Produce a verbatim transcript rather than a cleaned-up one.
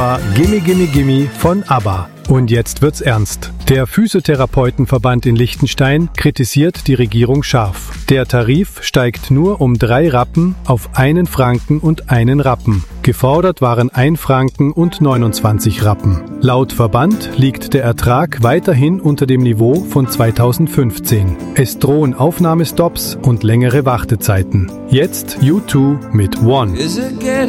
Gimme Gimme Gimme von ABBA. Und jetzt wird's ernst. Der Physiotherapeutenverband in Liechtenstein kritisiert die Regierung scharf. Der Tarif steigt nur um drei Rappen auf einen Franken und einen Rappen. Gefordert waren ein Franken und neunundzwanzig Rappen. Laut Verband liegt der Ertrag weiterhin unter dem Niveau von zweitausendfünfzehn. Es drohen Aufnahmestops und längere Wartezeiten. Jetzt U zwei mit One.